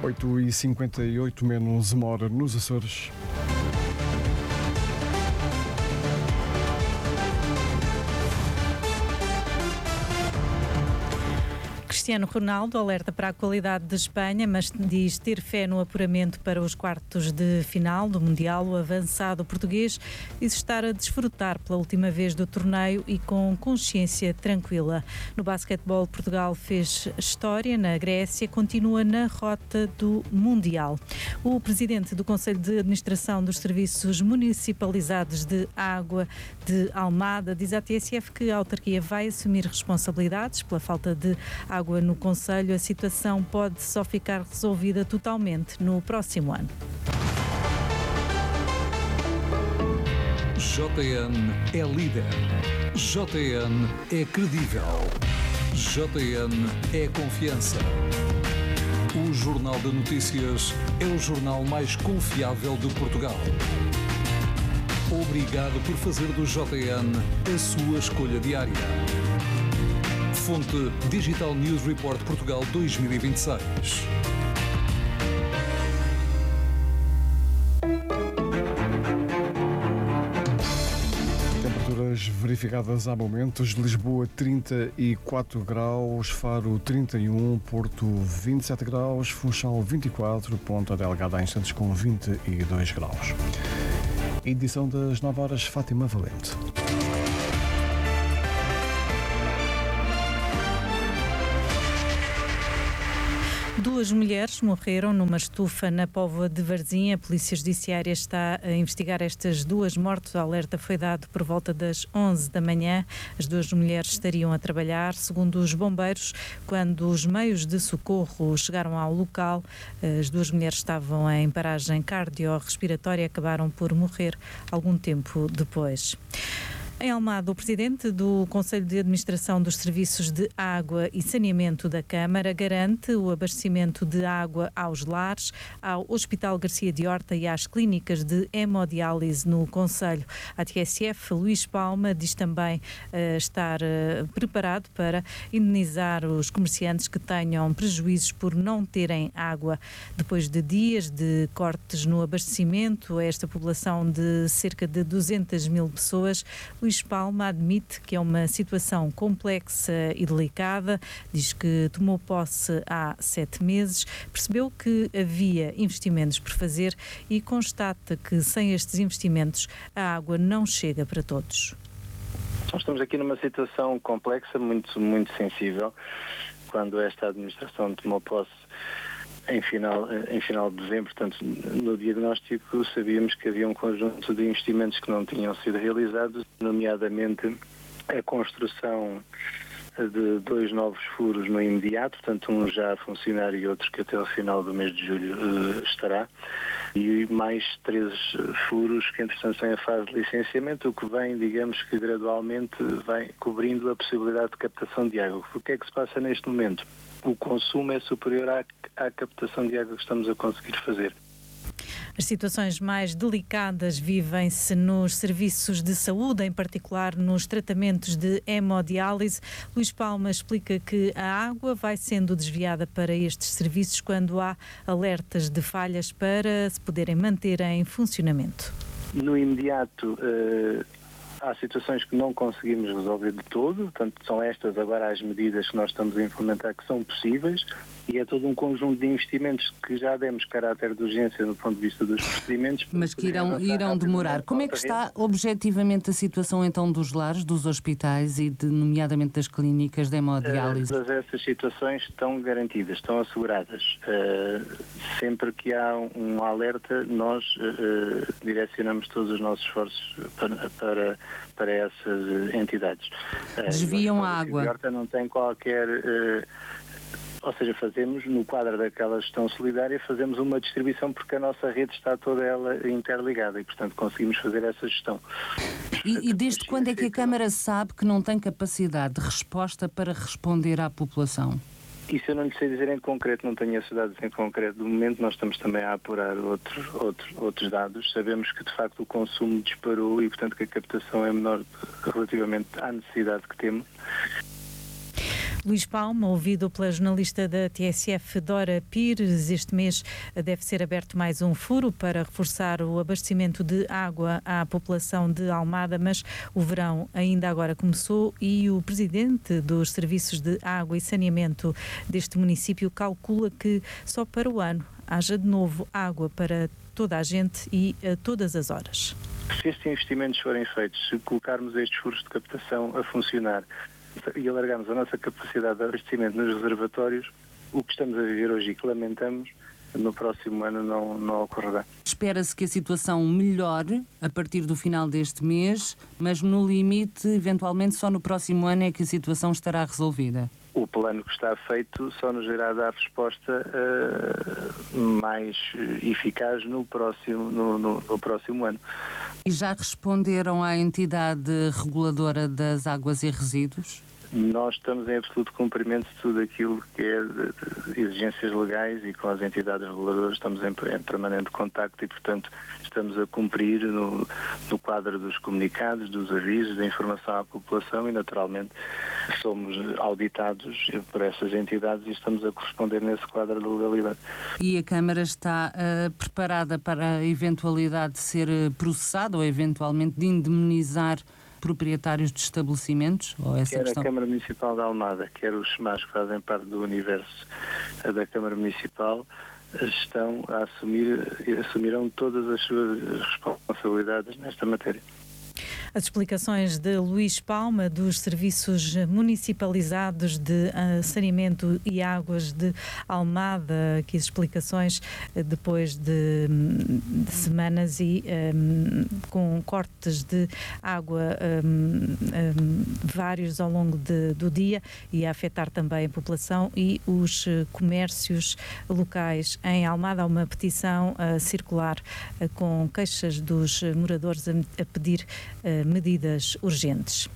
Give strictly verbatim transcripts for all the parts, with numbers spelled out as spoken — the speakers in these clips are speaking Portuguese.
oito e cinquenta e oito, menos uma hora nos Açores. Cristiano Ronaldo alerta para a qualidade de Espanha, mas diz ter fé no apuramento para os quartos de final do Mundial. O avançado português diz estar a desfrutar pela última vez do torneio e com consciência tranquila. No basquetebol, Portugal fez história na Grécia, continua na rota do Mundial. O presidente do Conselho de Administração dos Serviços Municipalizados de Água de Almada diz à T S F que a autarquia vai assumir responsabilidades pela falta de água no concelho. A situação pode só ficar resolvida totalmente no próximo ano. J N é líder. J N é credível. J N é confiança. O Jornal de Notícias é o jornal mais confiável de Portugal. Obrigado por fazer do J N a sua escolha diária. Fonte Digital News Report Portugal dois mil e vinte e seis. Temperaturas verificadas há momentos: Lisboa trinta e quatro graus, Faro trinta e um, Porto vinte e sete graus, Funchal vinte e quatro, Ponta Delgada há instantes com vinte e dois graus. Edição das nove horas, Fátima Valente. Duas mulheres morreram numa estufa na Póvoa de Varzim. A Polícia Judiciária está a investigar estas duas mortes. O alerta foi dado por volta das onze da manhã. As duas mulheres estariam a trabalhar. Segundo os bombeiros, quando os meios de socorro chegaram ao local, as duas mulheres estavam em paragem cardiorrespiratória e acabaram por morrer algum tempo depois. Em Almada, o presidente do Conselho de Administração dos Serviços de Água e Saneamento da Câmara garante o abastecimento de água aos lares, ao Hospital Garcia de Horta e às clínicas de hemodiálise no Conselho. A T S F, Luís Palma, diz também uh, estar uh, preparado para indenizar os comerciantes que tenham prejuízos por não terem água. Depois de dias de cortes no abastecimento a esta população de cerca de duzentas mil pessoas, Luís Palma admite que é uma situação complexa e delicada, diz que tomou posse há sete meses, percebeu que havia investimentos por fazer e constata que sem estes investimentos a água não chega para todos. Nós estamos aqui numa situação complexa, muito, muito sensível. Quando esta administração tomou posse Em final, em final de dezembro, portanto, no diagnóstico sabíamos que havia um conjunto de investimentos que não tinham sido realizados, nomeadamente a construção de dois novos furos no imediato, portanto um já a funcionar e outro que até ao final do mês de julho uh, estará, e mais três furos que entretanto estão em fase de licenciamento, o que vem, digamos que gradualmente, vem cobrindo a possibilidade de captação de água. O que é que se passa neste momento? O consumo é superior à, à captação de água que estamos a conseguir fazer. As situações mais delicadas vivem-se nos serviços de saúde, em particular nos tratamentos de hemodiálise. Luís Palma explica que a água vai sendo desviada para estes serviços quando há alertas de falhas para se poderem manter em funcionamento. No imediato, uh, há situações que não conseguimos resolver de todo, portanto são estas agora as medidas que nós estamos a implementar que são possíveis, e é todo um conjunto de investimentos que já demos caráter de urgência no ponto de vista dos procedimentos. Mas que irão, irão demorar. Como é que está objetivamente a situação então dos lares, dos hospitais e de, nomeadamente das clínicas de hemodiálise? Uh, todas essas situações estão garantidas, estão asseguradas. Uh, sempre que há um alerta, nós uh, direcionamos todos os nossos esforços para, para, para essas entidades. Uh, Desviam a água. A Horta não tem qualquer... Uh, Ou seja, fazemos, no quadro daquela gestão solidária, fazemos uma distribuição porque a nossa rede está toda ela interligada e, portanto, conseguimos fazer essa gestão. E, e desde quando é que a Câmara sabe que não tem capacidade de resposta para responder à população? Isso eu não lhe sei dizer em concreto, não tenho esses dados em concreto. Do momento nós estamos também a apurar outro, outro, outros dados. Sabemos que, de facto, o consumo disparou e, portanto, que a captação é menor relativamente à necessidade que temos. Luís Palma, ouvido pela jornalista da T S F, Dora Pires, este mês deve ser aberto mais um furo para reforçar o abastecimento de água à população de Almada, mas o verão ainda agora começou e o presidente dos serviços de água e saneamento deste município calcula que só para o ano haja de novo água para toda a gente e a todas as horas. Se estes investimentos forem feitos, se colocarmos estes furos de captação a funcionar e alargarmos a nossa capacidade de abastecimento nos reservatórios, o que estamos a viver hoje e que lamentamos, no próximo ano não, não ocorrerá. Espera-se que a situação melhore a partir do final deste mês, mas no limite, eventualmente, só no próximo ano é que a situação estará resolvida. O plano que está feito só nos irá dar resposta uh, mais eficaz no próximo, no, no, no próximo ano. E já responderam à entidade reguladora das águas e resíduos? Nós estamos em absoluto cumprimento de tudo aquilo que é de, de exigências legais e com as entidades reguladoras estamos em, em permanente contacto e, portanto, estamos a cumprir no, no quadro dos comunicados, dos avisos, da informação à população e, naturalmente, somos auditados por essas entidades e estamos a corresponder nesse quadro de legalidade. E a Câmara está uh, preparada para a eventualidade de ser processada ou, eventualmente, de indemnizar proprietários de estabelecimentos? Ou essa quer questão? a Câmara Municipal de Almada, quer os SEMAS que fazem parte do universo da Câmara Municipal, estão a assumir, assumirão todas as suas responsabilidades nesta matéria. As explicações de Luís Palma, dos serviços municipalizados de uh, saneamento e águas de Almada, aqui as explicações uh, depois de, de semanas e um, com cortes de água um, um, vários ao longo de, do dia e a afetar também a população e os uh, comércios locais. Em Almada há uma petição uh, circular uh, com queixas dos moradores a, a pedir uh, medidas urgentes.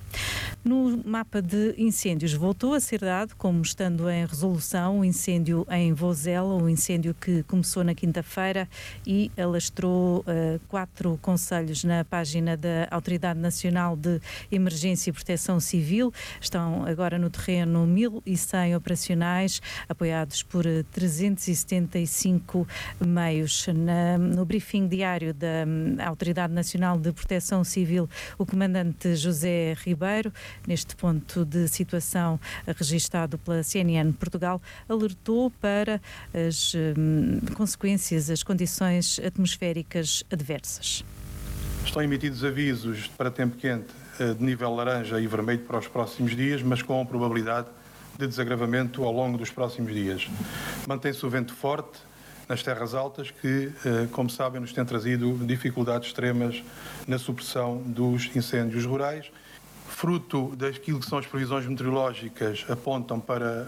No mapa de incêndios voltou a ser dado, como estando em resolução, o incêndio em Vozela, o incêndio que começou na quinta-feira e alastrou uh, quatro concelhos. Na página da Autoridade Nacional de Emergência e Proteção Civil estão agora no terreno mil e cem operacionais, apoiados por trezentos e setenta e cinco meios. Na, no briefing diário da um, Autoridade Nacional de Proteção Civil, o comandante José Ribeiro, neste ponto de situação registado pela C N N Portugal, alertou para as hum, consequências, as condições atmosféricas adversas. Estão emitidos avisos para tempo quente de nível laranja e vermelho para os próximos dias, mas com probabilidade de desagravamento ao longo dos próximos dias. Mantém-se o vento forte nas terras altas que, como sabem, nos tem trazido dificuldades extremas na supressão dos incêndios rurais. Fruto daquilo que são as previsões meteorológicas, apontam para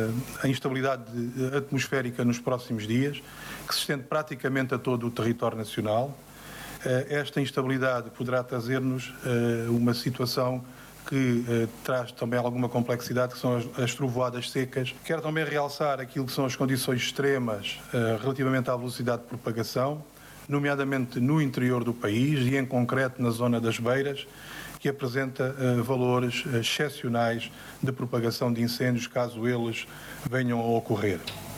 a instabilidade atmosférica nos próximos dias, que se estende praticamente a todo o território nacional. Esta instabilidade poderá trazer-nos uma situação que eh, traz também alguma complexidade, que são as, as trovoadas secas. Quero também realçar aquilo que são as condições extremas eh, relativamente à velocidade de propagação, nomeadamente no interior do país e, em concreto, na zona das Beiras, que apresenta eh, valores excepcionais de propagação de incêndios, caso eles venham a ocorrer.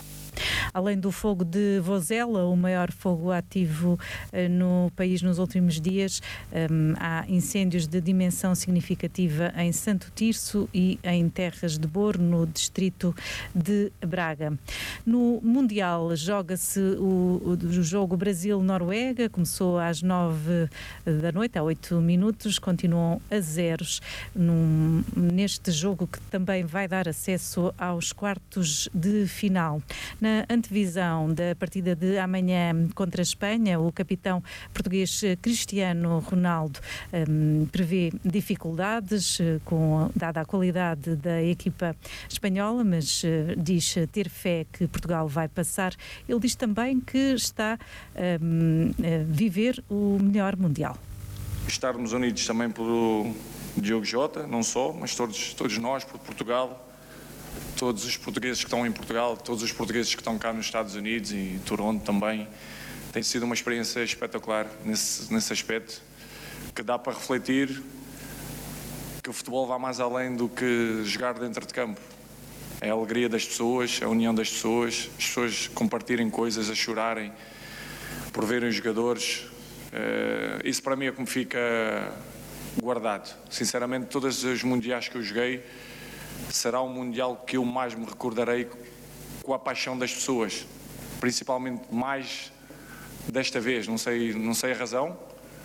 Além do fogo de Vozela, o maior fogo ativo uh, no país nos últimos dias, um, há incêndios de dimensão significativa em Santo Tirso e em Terras de Boro, no distrito de Braga. No Mundial joga-se o, o jogo Brasil-Noruega, começou às nove da noite, há oito minutos, continuam a zeros num, neste jogo que também vai dar acesso aos quartos de final. Na antevisão da partida de amanhã contra a Espanha, o capitão português Cristiano Ronaldo um, prevê dificuldades com, dada a qualidade da equipa espanhola, mas uh, diz ter fé que Portugal vai passar. Ele diz também que está um, a viver o melhor Mundial. Estarmos unidos também pelo Diogo Jota, não só, mas todos, todos nós, por Portugal, todos os portugueses que estão em Portugal, todos os portugueses que estão cá nos Estados Unidos e Toronto também. Tem sido uma experiência espetacular nesse, nesse aspecto, que dá para refletir que o futebol vai mais além do que jogar dentro de campo. é a alegria das pessoas, a união das pessoas, as pessoas compartilhem coisas, a chorarem, por verem os jogadores. Isso para mim é como fica guardado. Sinceramente, todos os mundiais que eu joguei, será um mundial que eu mais me recordarei com a paixão das pessoas, principalmente mais desta vez, não sei, não sei a razão,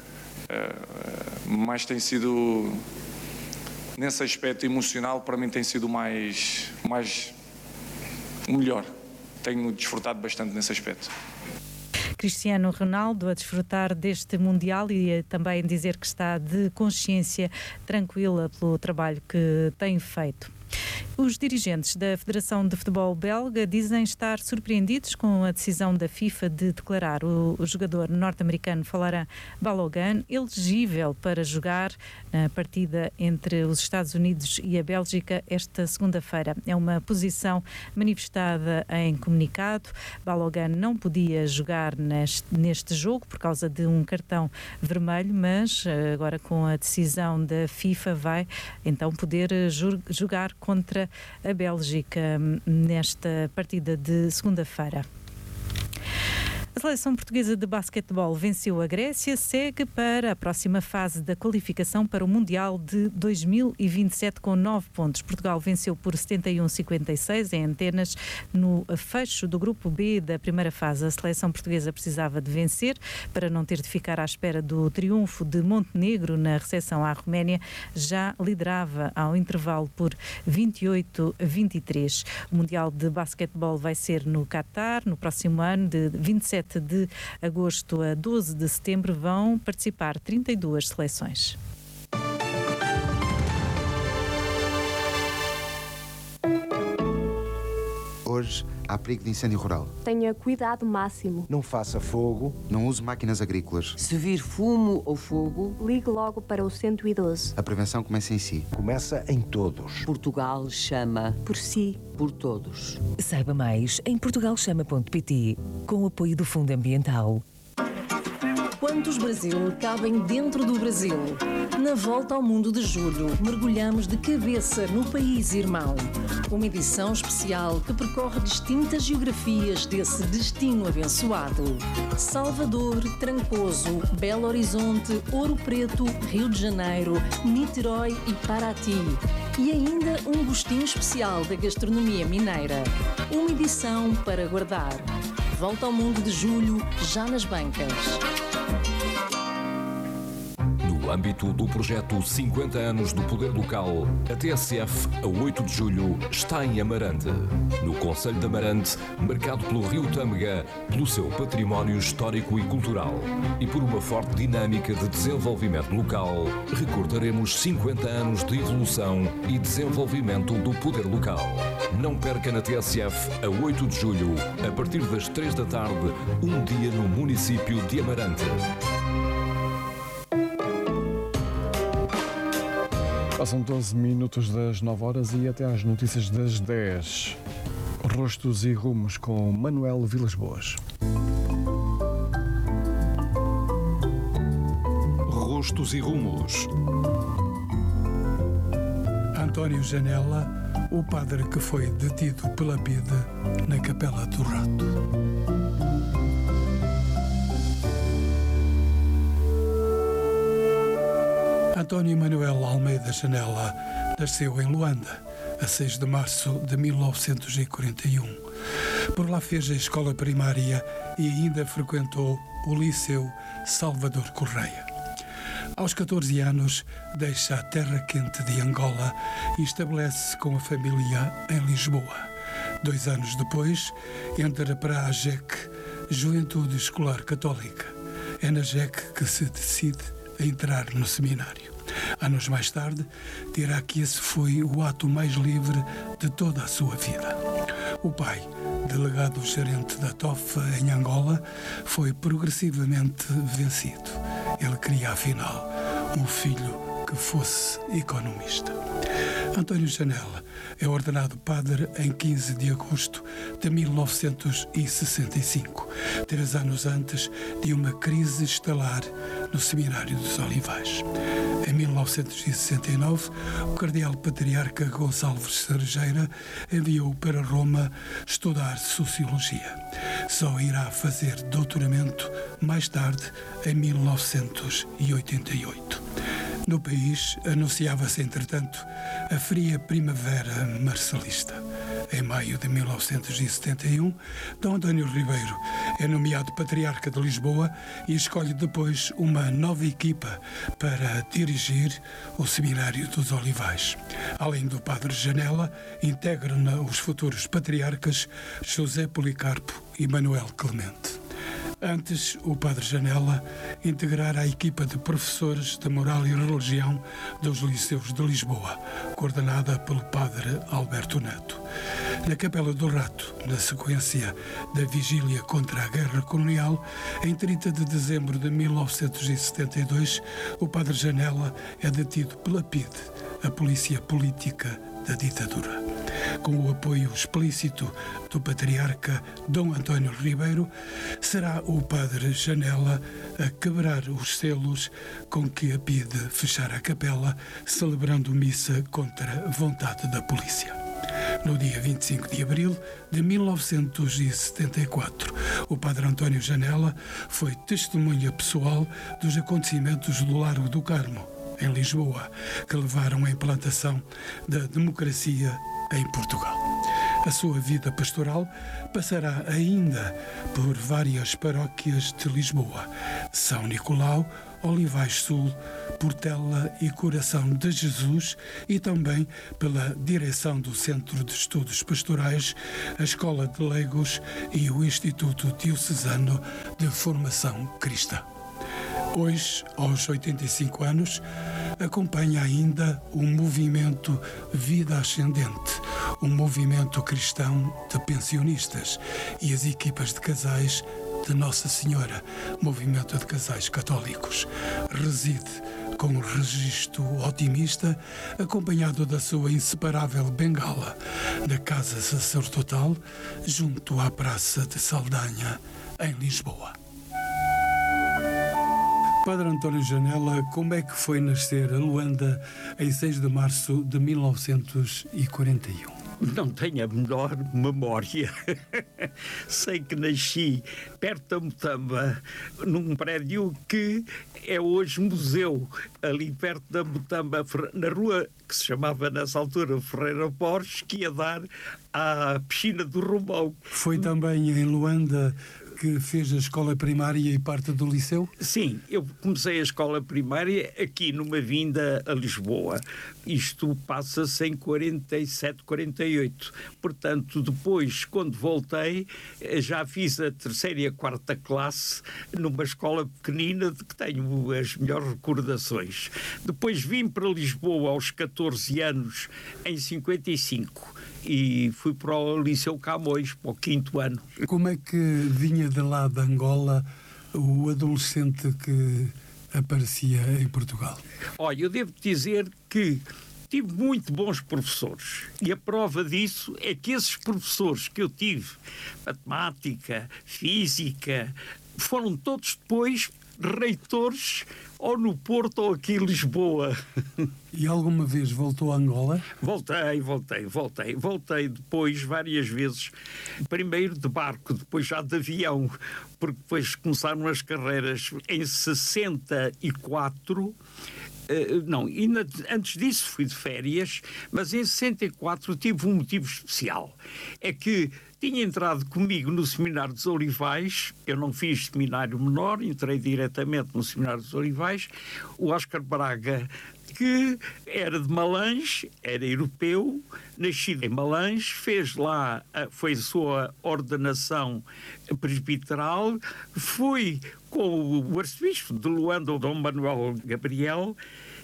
mas tem sido, nesse aspecto emocional, para mim tem sido mais, mais o melhor. Tenho desfrutado bastante nesse aspecto. Cristiano Ronaldo a desfrutar deste Mundial e a também dizer que está de consciência tranquila pelo trabalho que tem feito. Os dirigentes da Federação de Futebol Belga dizem estar surpreendidos com a decisão da FIFA de declarar o, o jogador norte-americano Folarin Balogun elegível para jogar na partida entre os Estados Unidos e a Bélgica esta segunda-feira. É uma posição manifestada em comunicado. Balogun não podia jogar neste, neste jogo por causa de um cartão vermelho, mas agora com a decisão da FIFA vai então poder jogar contra a Bélgica nesta partida de segunda-feira. A seleção portuguesa de basquetebol venceu a Grécia, segue para a próxima fase da qualificação para o Mundial de dois mil e vinte e sete com nove pontos. Portugal venceu por setenta e um a cinquenta e seis em Atenas no fecho do grupo B da primeira fase. A seleção portuguesa precisava de vencer para não ter de ficar à espera do triunfo de Montenegro na recepção à Roménia. Já liderava ao intervalo por vinte e oito a vinte e três. O Mundial de basquetebol vai ser no Qatar no próximo ano, de vinte e sete de agosto a doze de setembro. Vão participar trinta e duas seleções. Hoje há perigo de incêndio rural. Tenha cuidado máximo. Não faça fogo. Não use máquinas agrícolas. Se vir fumo ou fogo, ligue logo para o cento e doze. A prevenção começa em si. Começa em todos. Portugal chama por si. Por todos. Saiba mais em portugal chama ponto pt, com o apoio do Fundo Ambiental. Quantos Brasil cabem dentro do Brasil? Na Volta ao Mundo de Julho, mergulhamos de cabeça no país irmão. Uma edição especial que percorre distintas geografias desse destino abençoado. Salvador, Trancoso, Belo Horizonte, Ouro Preto, Rio de Janeiro, Niterói e Paraty. E ainda um gostinho especial da gastronomia mineira. Uma edição para guardar. Volta ao Mundo de Julho, já nas bancas. No âmbito do projeto cinquenta anos do Poder Local, a T S F, a oito de julho, está em Amarante. No concelho de Amarante, marcado pelo Rio Tâmega, pelo seu património histórico e cultural e por uma forte dinâmica de desenvolvimento local, recordaremos cinquenta anos de evolução e desenvolvimento do Poder Local. Não perca na T S F, a oito de julho, a partir das três da tarde, um dia no município de Amarante. Passam doze minutos das nove horas e até às notícias das dez. Rostos e rumos com Manuel Vilas Boas. Rostos e rumos. António Janela, o padre que foi detido pela P I D na Capela do Rato. António Manuel Almeida Janela nasceu em Luanda, a seis de março de mil novecentos e quarenta e um. Por lá fez a escola primária e ainda frequentou o Liceu Salvador Correia. Aos catorze anos, deixa a terra quente de Angola e estabelece-se com a família em Lisboa. Dois anos depois, entra para a J E C, Juventude Escolar Católica. É na J E C que se decide a entrar no seminário. Anos mais tarde, dirá que esse foi o ato mais livre de toda a sua vida. O pai, delegado-gerente da Tofa em Angola, foi progressivamente vencido. Ele queria, afinal, um filho que fosse economista. António Janela é ordenado padre em quinze de agosto de mil novecentos e sessenta e cinco, três anos antes de uma crise estalar no Seminário dos Olivais. Em mil novecentos e sessenta e nove, o cardeal patriarca Gonçalves Cerejeira enviou-o para Roma estudar Sociologia. Só irá fazer doutoramento mais tarde, em mil novecentos e oitenta e oito. No país, anunciava-se, entretanto, a fria primavera marcelista. Em maio de mil novecentos e setenta e um, Dom António Ribeiro é nomeado Patriarca de Lisboa e escolhe depois uma nova equipa para dirigir o Seminário dos Olivais. Além do Padre Janela, integram-na os futuros patriarcas José Policarpo e Manuel Clemente. Antes, o Padre Janela integrara a equipa de professores de moral e religião dos liceus de Lisboa, coordenada pelo Padre Alberto Neto. Na Capela do Rato, na sequência da vigília contra a Guerra Colonial, em trinta de dezembro de mil novecentos e setenta e dois, o Padre Janela é detido pela P I D, a Polícia Política da Ditadura. Com o apoio explícito do patriarca Dom António Ribeiro, será o Padre Janela a quebrar os selos com que a P I D fechara a capela, celebrando missa contra a vontade da polícia. No dia vinte e cinco de abril de mil novecentos e setenta e quatro, o Padre António Janela foi testemunha pessoal dos acontecimentos do Largo do Carmo, em Lisboa, que levaram à implantação da democracia em Portugal. A sua vida pastoral passará ainda por várias paróquias de Lisboa: São Nicolau, Olivais Sul, Portela e Coração de Jesus, e também pela direção do Centro de Estudos Pastorais, a Escola de Leigos e o Instituto Diocesano de Formação Cristã. Hoje, aos oitenta e cinco anos, acompanha ainda o movimento Vida Ascendente, um movimento cristão de pensionistas, e as equipas de casais de Nossa Senhora, movimento de casais católicos. Reside com um registro otimista, acompanhado da sua inseparável bengala, na Casa Sacerdotal, junto à Praça de Saldanha, em Lisboa. Padre António Janela, como é que foi nascer a Luanda em seis de março de mil novecentos e quarenta e um? Não tenho a menor memória. Sei que nasci perto da Mutamba, num prédio que é hoje museu, ali perto da Mutamba, na rua que se chamava nessa altura Ferreira Borges, que ia dar à piscina do Romão. Foi também em Luanda que fez a escola primária e parte do liceu? Sim, eu comecei a escola primária aqui numa vinda a Lisboa. Isto passa-se em quarenta e sete, quarenta e oito. Portanto, depois, quando voltei, já fiz a terceira e a quarta classe numa escola pequenina de que tenho as melhores recordações. Depois vim para Lisboa aos catorze anos, em cinquenta e cinco. E fui para o Liceu Camões, para o quinto ano. Como é que vinha de lá de Angola o adolescente que aparecia em Portugal? Olha, eu devo dizer que tive muito bons professores. E a prova disso é que esses professores que eu tive, matemática, física, foram todos depois reitores ou no Porto ou aqui em Lisboa. E alguma vez voltou a Angola? Voltei, voltei, voltei. Voltei depois várias vezes. Primeiro de barco, depois já de avião, porque depois começaram as carreiras em sessenta e quatro. Uh, não, ainda antes disso fui de férias, mas em sessenta e quatro tive um motivo especial. É que tinha entrado comigo no Seminário dos Olivais, eu não fiz seminário menor, entrei diretamente no Seminário dos Olivais, o Oscar Braga, que era de Malange, era europeu, nascido em Malange, fez lá, foi a sua ordenação presbiteral, fui com o arcebispo de Luanda, o Dom Manuel Gabriel,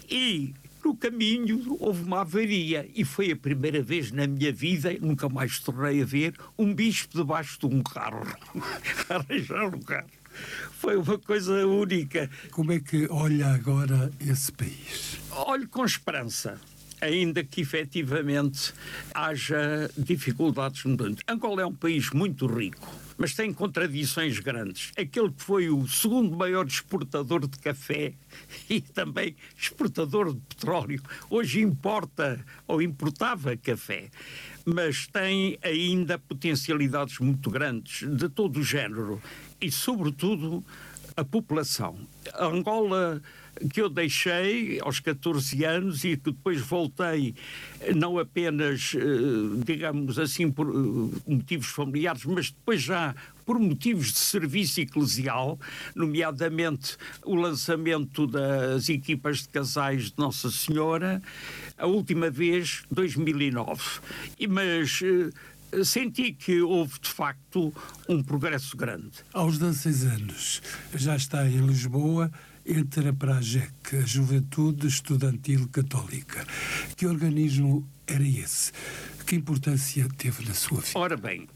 e no caminho houve uma avaria e foi a primeira vez na minha vida, nunca mais tornei a ver, um bispo debaixo de um carro. Arranjar um carro. foi uma coisa única. Como é que olha agora esse país? Olho com esperança, ainda que efetivamente haja dificuldades mudantes. Angola é um país muito rico, mas tem contradições grandes. Aquele que foi o segundo maior exportador de café e também exportador de petróleo, hoje importa ou importava café, mas tem ainda potencialidades muito grandes de todo o género e, sobretudo, a população. A Angola que eu deixei aos catorze anos e que depois voltei não apenas, digamos assim, por motivos familiares, mas depois já por motivos de serviço eclesial, nomeadamente o lançamento das equipas de casais de Nossa Senhora, a última vez, dois mil e nove. Mas senti que houve, de facto, um progresso grande. Aos dezesseis anos, já está em Lisboa, entra para a J E C, a Juventude Estudantil Católica. Que organismo era esse? Que importância teve na sua vida? Ora bem,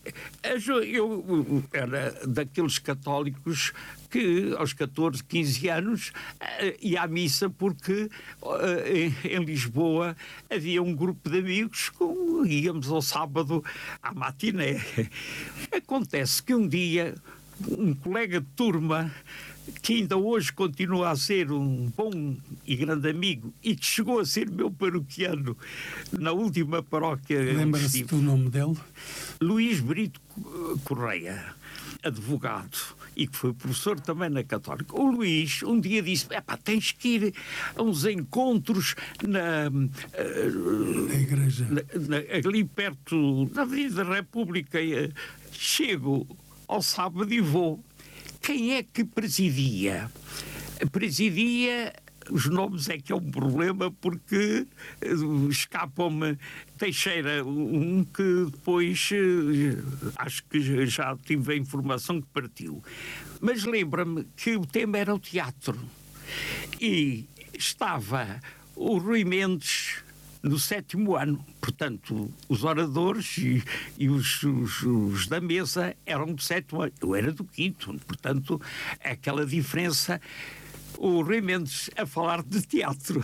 eu era daqueles católicos que aos catorze, quinze anos ia à missa porque em Lisboa havia um grupo de amigos com íamos ao sábado à matiné. Acontece que um dia um colega de turma que ainda hoje continua a ser um bom e grande amigo e que chegou a ser meu paroquiano na última paróquia. Lembra-se do nome dele? Luís Brito Correia, advogado, e que foi professor também na Católica. O Luís um dia disse, epá, tens que ir a uns encontros na, na igreja, na, na, ali perto da Avenida da República. Chego ao sábado e vou. Quem é que presidia? Presidia, os nomes é que é um problema porque escapam-me. Teixeira, um que depois acho que já tive a informação que partiu. Mas lembra-me que o tema era o teatro. E estava o Rui Mendes no sétimo ano. Portanto, os oradores e, e os, os, os da mesa eram do sétimo ano. Eu era do quinto. Portanto, aquela diferença. O Rui Mendes a falar de teatro.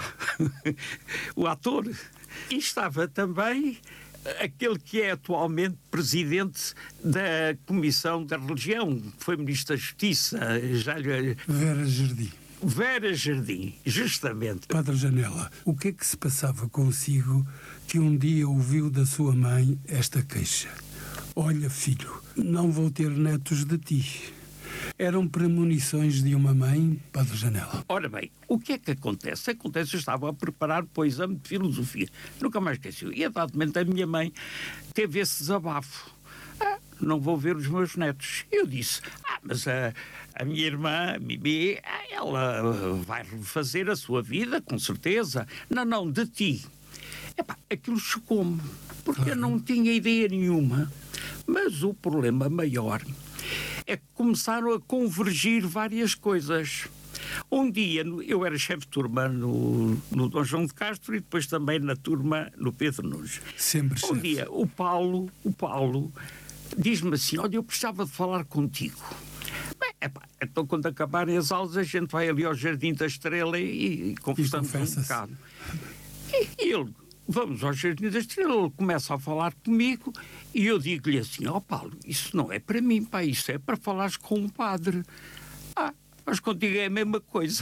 O ator. E estava também aquele que é atualmente presidente da Comissão da Religião, que foi Ministro da Justiça. Já lhe... Vera Jardim. Vera Jardim, justamente. Padre Janela, o que é que se passava consigo que um dia ouviu da sua mãe esta queixa? Olha, filho, não vou ter netos de ti. Eram premonições de uma mãe, Padre Janela? Ora bem, o que é que acontece? Acontece, eu estava a preparar para o exame de filosofia. Nunca mais esqueci. E, a dado momento, a minha mãe teve esse desabafo. Ah, não vou ver os meus netos. Eu disse, ah, mas a, a minha irmã, a Mimi, ela vai refazer a sua vida, com certeza. Não, não, de ti. Epá, aquilo chocou-me, porque eu não tinha ideia nenhuma. Mas o problema maior é que começaram a convergir várias coisas. Um dia, eu era chefe de turma no, no Dom João de Castro e depois também na turma no Pedro Nunes. Sempre Um chefe. dia, o Paulo, o Paulo diz-me assim, olha, eu precisava de falar contigo. Bem, epá, então quando acabarem as aulas a gente vai ali ao Jardim da Estrela e, e conversamos um bocado. E, e ele, vamos ao Jardim da Estrela, ele começa a falar comigo e eu digo-lhe assim, ó oh, Paulo, isso não é para mim, pá, isso é para falares com um padre. Ah, mas contigo é a mesma coisa.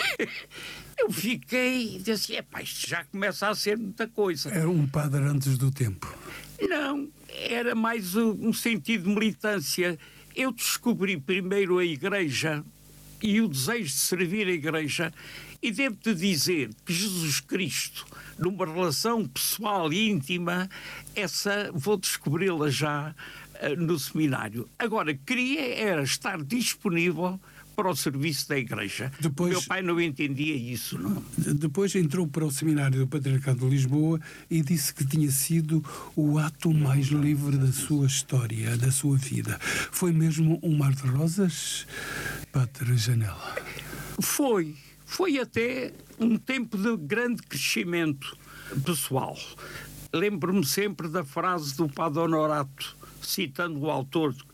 Eu fiquei e disse assim, epá, isto já começa a ser muita coisa. Era um padre antes do tempo. Não, era mais um sentido de militância. Eu descobri primeiro a Igreja e o desejo de servir a Igreja e devo-te dizer que Jesus Cristo, numa relação pessoal e íntima, essa vou descobri-la já uh, no seminário. Agora, queria era estar disponível para o serviço da Igreja. Depois, meu pai não entendia isso, não? Depois entrou para o seminário do Patriarcado de Lisboa e disse que tinha sido o ato mais livre da sua história, da sua vida. Foi mesmo um mar de rosas, Padre Janela? Foi. Foi até um tempo de grande crescimento pessoal. Lembro-me sempre da frase do Padre Honorato, citando o autor,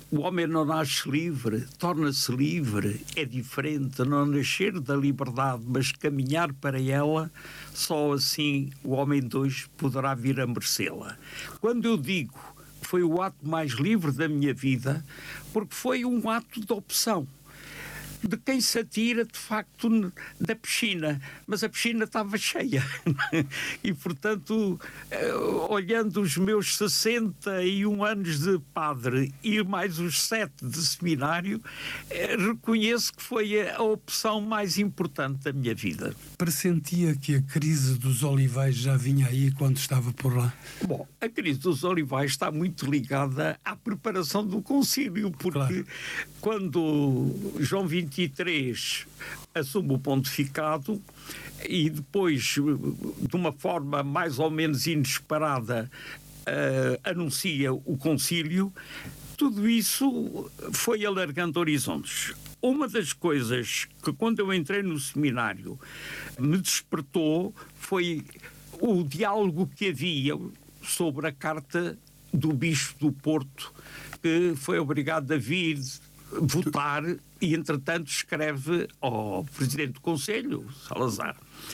o homem não nasce livre, torna-se livre, é diferente, não nascer da liberdade, mas caminhar para ela, só assim o homem de hoje poderá vir a merecê-la. Quando eu digo que foi o ato mais livre da minha vida, porque foi um ato de opção, de quem se atira, de facto, da piscina. Mas a piscina estava cheia. E, portanto, olhando os meus sessenta e um anos de padre e mais os sete de seminário, reconheço que foi a opção mais importante da minha vida. Pressentia que a crise dos olivais já vinha aí quando estava por lá? Bom, a crise dos olivais está muito ligada à preparação do concílio, porque claro, quando João vinte e três assume o pontificado e depois, de uma forma mais ou menos inesperada, uh, anuncia o concílio, tudo isso foi alargando horizontes. Uma das coisas que, quando eu entrei no seminário, me despertou foi o diálogo que havia sobre a carta do Bispo do Porto, que foi obrigado a vir votar e, entretanto, escreve ao Presidente do Conselho, Salazar.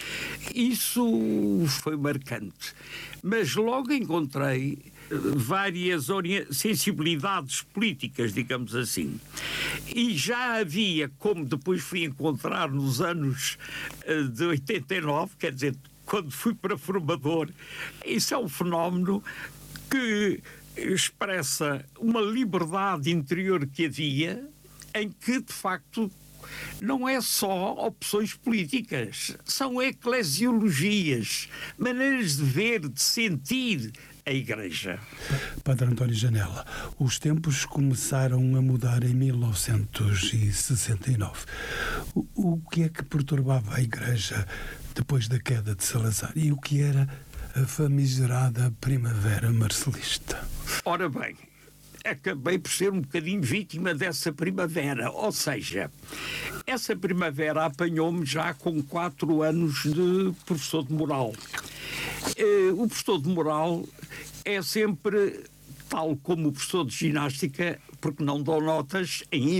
Isso foi marcante. Mas logo encontrei várias sensibilidades políticas, digamos assim. E já havia, como depois fui encontrar nos anos de oitenta e nove, quer dizer, quando fui para formador, isso é um fenómeno que expressa uma liberdade interior que havia, em que, de facto, não é só opções políticas, são eclesiologias, maneiras de ver, de sentir a Igreja. Padre António Janela, os tempos começaram a mudar em mil novecentos e sessenta e nove. O, o que é que perturbava a Igreja depois da queda de Salazar? E o que era a famigerada Primavera Marcelista? Ora bem, acabei por ser um bocadinho vítima dessa primavera, ou seja, essa primavera apanhou-me já com quatro anos de professor de moral. O professor de moral é sempre, tal como o professor de ginástica, porque não dão notas em